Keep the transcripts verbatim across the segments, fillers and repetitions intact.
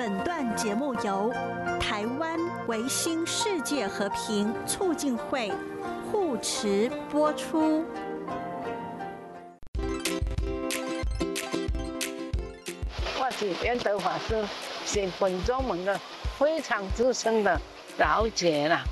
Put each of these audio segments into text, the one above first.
本段节目由台湾维新世界和平促进会护持播出。 我是圆德法师，是本宗门的非常资深的老姐啦。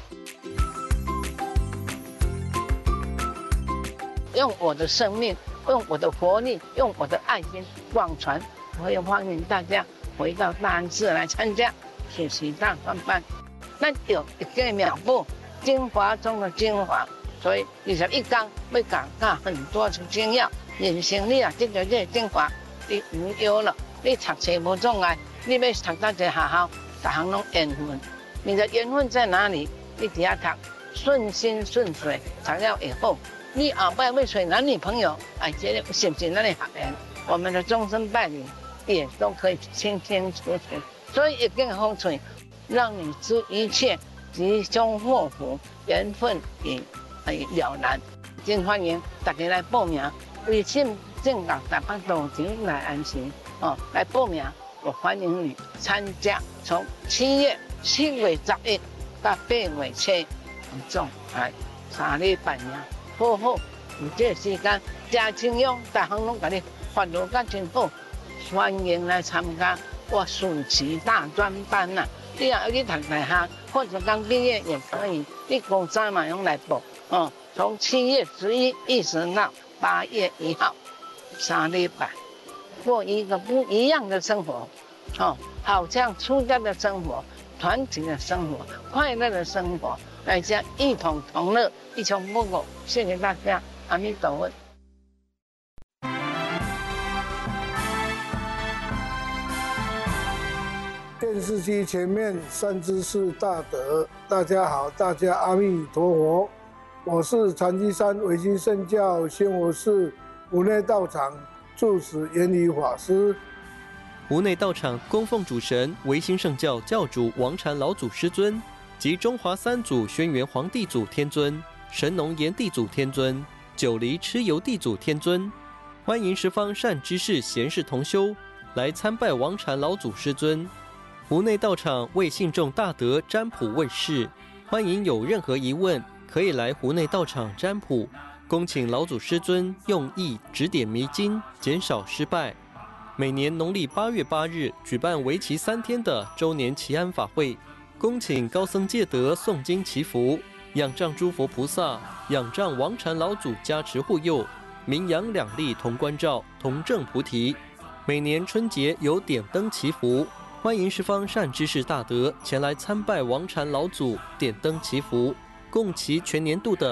用我的生命，用我的活力，用我的爱心广传，我也欢迎大家回到大安寺来参加学习大专班。咱有一个妙步，精华中的精华，所以二十一讲要讲教很多的精要。人生你啊，这个这个精华，你唔要了，你读册无障碍，你要读到一个学校，大行拢缘分。你的缘分在哪里？你底下读，顺心顺水，读了以后。你后摆要找男女朋友，哎，这个是不是咱的学员？我们的终身伴侣也都可以清清楚楚。所以一个好处，让你知一切吉凶祸福、缘分也哎了然。真欢迎大家来报名，微信正港台北路前来安心哦，来报名，我欢迎你参加。从七月七月十一到八月七，总哎三礼拜呀。好好，有这个时间，真清用，大行拢甲你发落甲真好，欢迎来参加我暑期大专班呐、啊！你若要去读大学，或者刚毕业也可以，你高三嘛用来报哦。从七月十一一直到八月一号，三礼拜，过一个不一样的生活，哦，好像出家的生活、团体的生活、快乐的生活。大家一同同乐，一穷不苟。谢谢大家，阿弥陀佛。 电视机前面善知识大德，大家好，大家阿弥陀佛。我是禅机山维新圣教宣佛寺湖内道场住持圆仪法师。 湖内道场供奉主神维新圣教教主王禅老祖师尊。及中华三祖轩辕皇帝祖天尊、神农炎帝祖天尊、九黎蚩尤帝祖天尊，欢迎十方善知识贤士同修来参拜王禅老祖师尊。湖内道场为信众大德占卜问事，欢迎有任何疑问可以来湖内道场占卜，恭请老祖师尊用意指点迷津，减少失败。每年农历八月八日举办为期三天的周年祈安法会。恭请高僧戒德诵经祈福，仰仗诸佛菩萨，仰仗王禅老祖加持护佑，名扬两利同关照，同证菩提。每年春节有点灯祈福，欢迎十方善知识大德前来参拜王禅老祖，点灯祈福，共祈全年度的